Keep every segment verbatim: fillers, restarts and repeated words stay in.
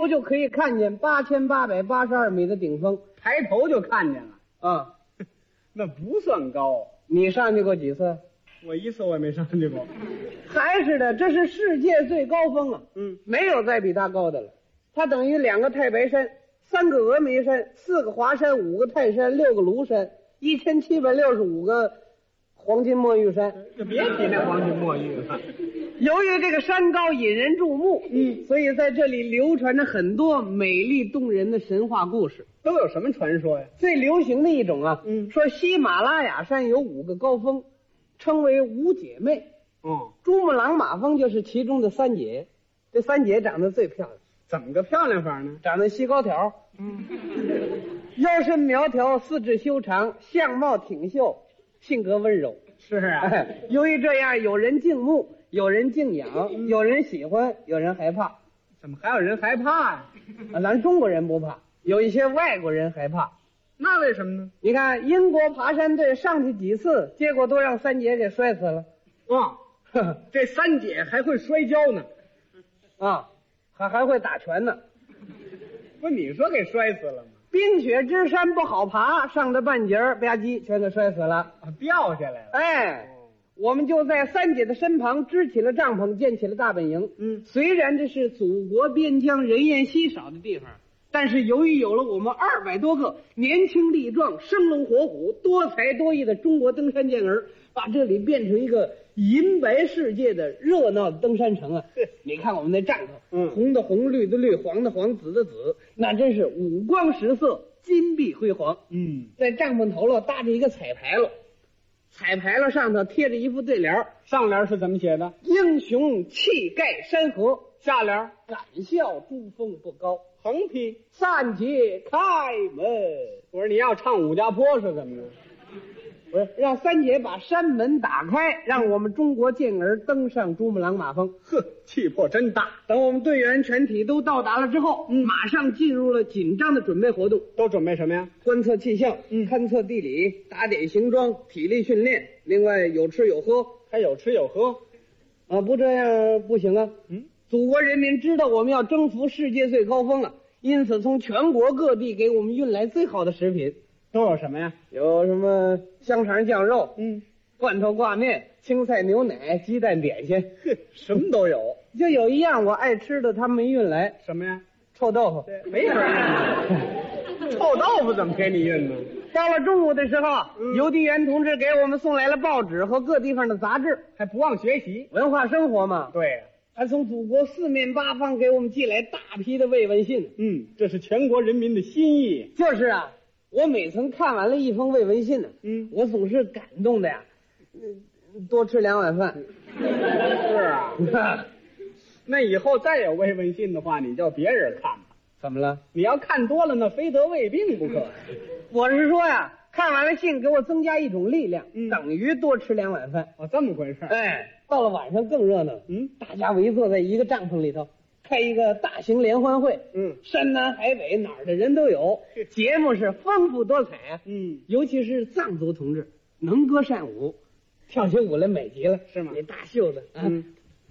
头就可以看见八千八百八十二米的顶峰， 抬头就看见了啊， 那不算高。 你上去过几次？ 我一次我也没上去过。 还是的，这是世界最高峰啊！ 嗯， 没有再比它高的了。它等于两个太白山，三个峨眉山，四个华山，五个泰山，六个庐山，一千七百六十五个黄金墨玉山。 就别提那黄金墨玉了。 由于这个山高引人注目，嗯，所以在这里流传着很多美丽动人的神话故事。 都有什么传说呀？ 最流行的一种啊， 嗯， 说喜马拉雅山有五个高峰，称为五姐妹。 哦， 珠穆朗玛峰就是其中的三姐，这三姐长得最漂亮。 怎么个漂亮法呢？ 长得细高条，嗯，腰身苗条，四肢修长，相貌挺秀，性格温柔。 是啊， 哎，由于这样，有人敬慕，有人敬仰，有人喜欢，有人害怕。 怎么还有人害怕呀？ 啊，咱中国人不怕，有一些外国人害怕。 那为什么呢？ 你看，英国爬山队上去几次，结果都让三姐给摔死了。 啊，这三姐还会摔跤呢， 啊，还还会打拳呢。 不，你说给摔死了吗？ 冰雪之山不好爬，上到半截儿吧唧全给摔死了， 啊，掉下来了。 哎，我们就在三姐的身旁支起了帐篷，建起了大本营。 嗯， 虽然这是祖国边疆人烟稀少的地方，但是由于有了我们二百多个年轻力壮、生龙活虎、多才多艺的中国登山健儿，把这里变成一个银白世界的热闹的登山城啊！你看我们那帐篷， 嗯， 红的红，绿的绿，黄的黄，紫的紫，那真是五光十色，金碧辉煌。 嗯， 在帐篷头了搭着一个彩牌楼，彩牌楼上头贴着一副对联， 上联是怎么写的？ 英雄气盖山河， 下联敢笑珠峰不高， 横批三姐开门。 我说你要唱武家坡是怎么着？ 不是，让三姐把山门打开，让我们中国健儿登上珠穆朗玛峰。 呵，气魄真大。 等我们队员全体都到达了之后，嗯，马上进入了紧张的准备活动。 都准备什么呀？ 观测气象，嗯，勘测地理，打点行装，体力训练。另外有吃有喝， 还有吃有喝。 啊，不这样不行啊。嗯，祖国人民知道我们要征服世界最高峰了，因此从全国各地给我们运来最好的食品。 都有什么呀？ 有什么香肠酱肉， 嗯， 罐头挂面，青菜牛奶，鸡蛋点心， 什么都有。 就有一样我爱吃的，他们没运来。 什么呀？ 臭豆腐。 对，没法运。臭豆腐怎么给你运呢？ 到了中午的时候，嗯，邮递员同志给我们送来了报纸和各地方的杂志， 还不忘学习， 文化生活嘛。 对， 还从祖国四面八方给我们寄来大批的慰问信。 嗯，这是全国人民的心意。 就是啊。我每曾看完了一封慰问信呢，嗯，我总是感动的呀，嗯，多吃两碗饭。 是啊，那以后再有慰问信的话，你叫别人看吧。 怎么了？ 你要看多了，那非得胃病不可。 我是说呀，看完了信给我增加一种力量， 嗯， 等于多吃两碗饭。 哦，这么回事。 哎，到了晚上更热闹，嗯，大家围坐在一个帐篷里头。开一个大型联欢会，嗯，山南海北哪儿的人都有，节目是丰富多彩啊，嗯，尤其是藏族同志能歌善舞，跳起舞来美极了， 是吗？ 那大袖子，嗯，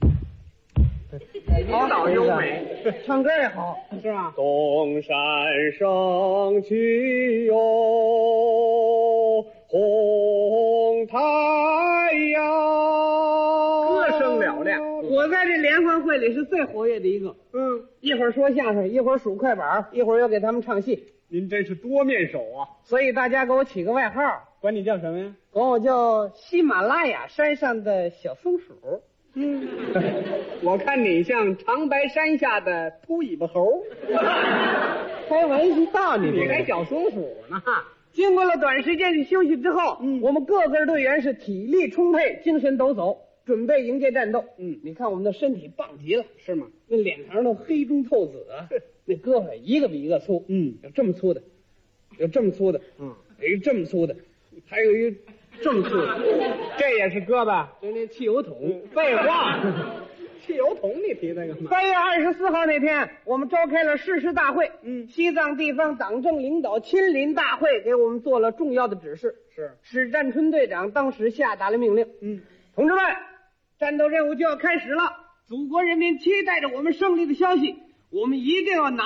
舞蹈优美， 唱歌也好， 是吧？ 东山升起哟，红太阳， 歌声嘹亮。 我在这联欢会里是最活跃的一个，嗯，一会儿说相声，一会儿数快板，一会儿又给他们唱戏。 您真是多面手啊！ 所以大家给我起个外号， 管你叫什么呀？ 管我叫喜马拉雅山上的小松鼠。 嗯，我看你像长白山下的秃尾巴猴。 开玩笑，你你还小松鼠呢？ 经过了短时间的休息之后，嗯，我们各个队员是体力充沛，精神抖擞，准备迎接战斗。嗯，你看我们的身体棒极了， 是吗？ 那脸庞都黑中透紫啊，那胳膊一个比一个粗。嗯，有这么粗的，有这么粗的，嗯，有一这么粗的，还有一这么粗的， 这也是胳膊， 就那汽油桶。 废话，汽油桶你提那个吗？ 三月二十四号那天，我们召开了誓师大会。嗯，西藏地方党政领导亲临大会，给我们做了重要的指示。 是， 史占春队长当时下达了命令。嗯，同志们，战斗任务就要开始了，祖国人民期待着我们胜利的消息，我们一定要拿